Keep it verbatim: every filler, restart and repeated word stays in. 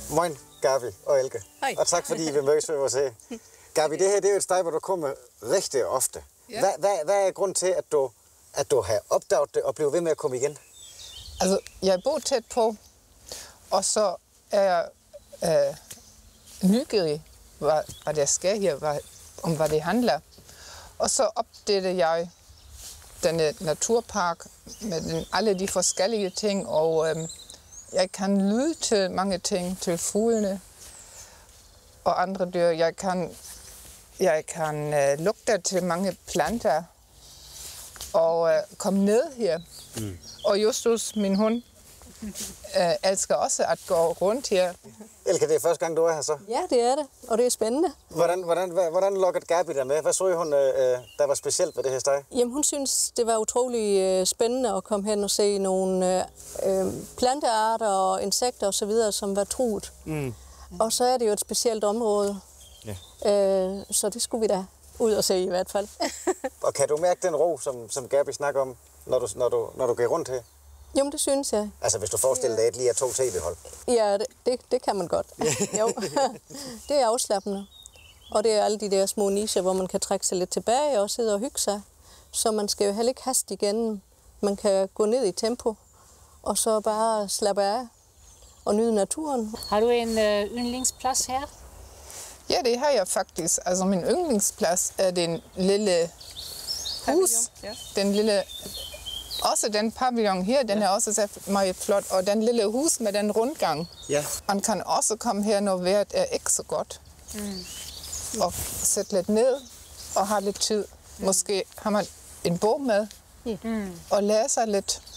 Moin, Gabi og Elke. Hej. Og tak fordi I vil mødes ved os her. Gabi, det her det er jo et sted, hvor du kommer rigtig ofte. Ja. Hvad, hvad, hvad er grunden til, at du, at du har opdaget det og bliver ved med at komme igen? Altså, jeg bor tæt på, og så er jeg øh, nysgerrig, hvad, hvad der sker her, hvad, om hvad det handler. Og så opdagede jeg denne naturpark med den, alle de forskellige ting, og øh, jeg kan lyde til mange ting, til fuglene og andre dyr. Jeg kan, jeg kan øh, lugte til mange planter og øh, komme ned her. Mm. Og Justus, min hund, øh, elsker også at gå rundt her. Elke, det er første gang, du er her så? Ja, det er det, og det er spændende. Hvordan, hvordan, hvordan, hvordan lukkede Gabi dig med? Hvad så hun, øh, der var specielt ved det her sted? Jamen, hun synes, det var utrolig øh, spændende at komme hen og se nogle øh, øh, plantearter og insekter osv., som var truet. Mm. Og så er det jo et specielt område, ja. øh, så det skulle vi da ud og se i hvert fald. Og kan du mærke den ro, som, som Gabi snakker om, når du, når du, når du går rundt her? Jo, det synes jeg. Altså, hvis du forestiller dig, at lige er to tv-hold. Ja, det, det, det kan man godt. Jo. Det er afslappende. Og det er alle de der små nicher, hvor man kan trække sig lidt tilbage og sidde og hygge sig. Så man skal jo heller ikke haste igennem. Man kan gå ned i tempo, og så bare slappe af og nyde naturen. Har du en øh, yndlingsplads her? Ja, det har jeg faktisk. Altså, min yndlingsplads er den lille hus. Ja. Den lille... Også den pavillon her, den ja. er også så meget flot. Og den lille hus med den rundgang. Ja. Man kan også komme her, når vejret er ikke så godt. Mm. Og sætte lidt ned og have lidt tid. Mm. Måske har man en bog med mm. og læse lidt.